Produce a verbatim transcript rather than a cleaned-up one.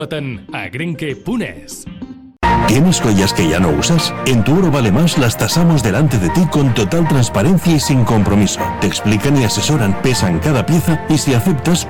a Grenke punt es. ¿Tienes joyas que ya no usas? En Tu Oro Vale Más las tasamos delante de ti con total transparencia y sin compromiso. Te explican y asesoran, pesan cada pieza y si aceptas